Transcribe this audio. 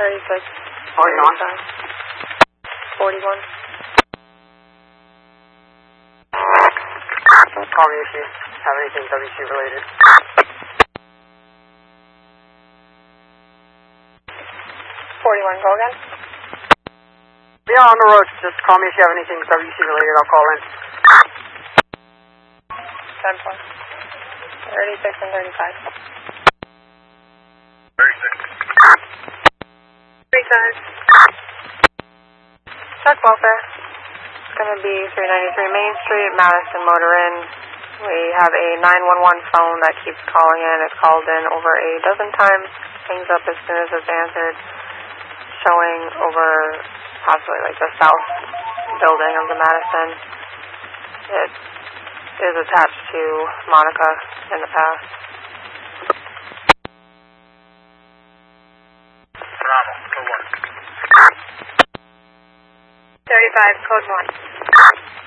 36. 41. 41. Call me if you have anything WC related. 41, go again. Yeah, on the road. Just call me if you have anything WC related. I'll call in. 10 plus. 36 and 35. 35. Check welfare. It's going to be 393 Main Street, Madison Motor Inn. We have a 911 phone that keeps calling in. It's called in over a dozen times. Hangs up as soon as it's answered. Showing over possibly like the south building of the Madison. It is attached to Monica in the past. Bravo, code 1. 35, code 1.